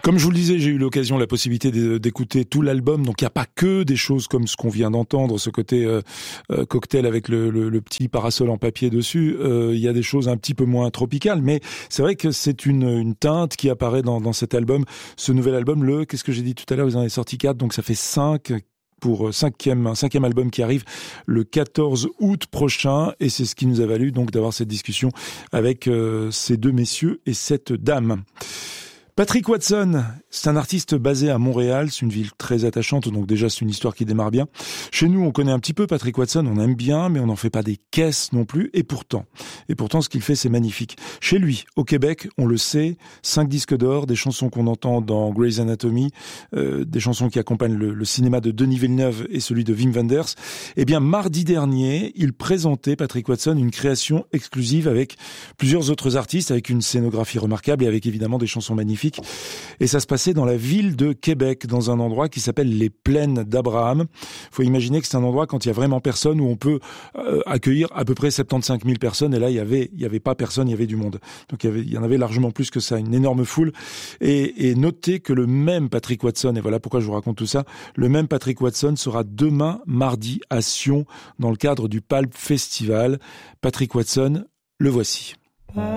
Comme je vous le disais, j'ai eu l'occasion, la possibilité d'écouter tout l'album. Donc il n'y a pas que des choses comme ce qu'on vient d'entendre, ce côté cocktail avec le petit parasol en papier dessus. Il y a des choses un petit peu moins tropicales, mais c'est vrai que c'est une teinte qui apparaît dans cet album. Ce nouvel album, qu'est-ce que j'ai dit tout à l'heure, vous en avez sorti 4, donc ça fait 5 pour un cinquième album qui arrive le 14 août prochain, et c'est ce qui nous a valu donc d'avoir cette discussion avec ces deux messieurs et cette dame. Patrick Watson, c'est un artiste basé à Montréal, c'est une ville très attachante, donc déjà c'est une histoire qui démarre bien. Chez nous, on connaît un petit peu Patrick Watson, on aime bien, mais on n'en fait pas des caisses non plus, et pourtant ce qu'il fait, c'est magnifique. Chez lui, au Québec, on le sait, 5 disques d'or, des chansons qu'on entend dans Grey's Anatomy, des chansons qui accompagnent le cinéma de Denis Villeneuve et celui de Wim Wenders. Eh bien, mardi dernier, il présentait, Patrick Watson, une création exclusive avec plusieurs autres artistes, avec une scénographie remarquable et avec évidemment des chansons magnifiques. Et ça se passait dans la ville de Québec, dans un endroit qui s'appelle les Plaines d'Abraham. Faut imaginer que c'est un endroit quand il y a vraiment personne, où on peut accueillir à peu près 75 000 personnes. Et là, il y avait pas personne, il y avait du monde. Donc il y en avait largement plus que ça, une énorme foule. Et notez que le même Patrick Watson, et voilà pourquoi je vous raconte tout ça, le même Patrick Watson sera demain mardi à Sion dans le cadre du Pulp Festival. Patrick Watson, le voici.